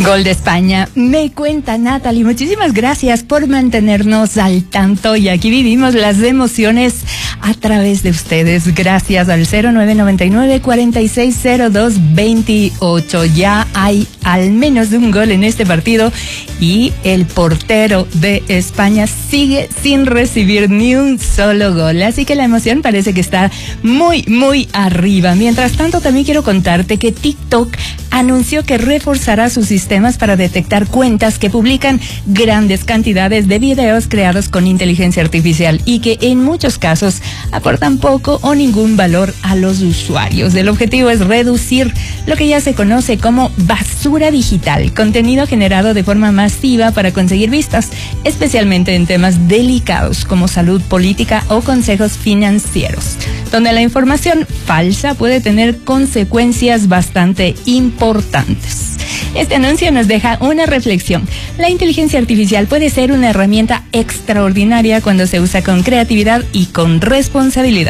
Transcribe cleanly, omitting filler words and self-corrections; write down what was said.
Gol de España, me cuenta Natalie. Muchísimas gracias por mantenernos al tanto y aquí vivimos las emociones a través de ustedes. Gracias al 0999-460228. Ya hay al menos un gol en este partido y el portero de España sigue sin recibir ni un solo gol. Así que la emoción parece que está muy arriba. Mientras tanto, también quiero contarte que TikTok anunció que reforzará sus sistemas para detectar cuentas que publican grandes cantidades de videos creados con inteligencia artificial y que en muchos casos aportan poco o ningún valor a los usuarios. El objetivo es reducir lo que ya se conoce como basura digital, contenido generado de forma masiva para conseguir vistas, especialmente en temas delicados como salud, política o consejos financieros, donde la información falsa puede tener consecuencias bastante importantes. Este anuncio nos deja una reflexión. La inteligencia artificial puede ser una herramienta extraordinaria cuando se usa con creatividad y con responsabilidad.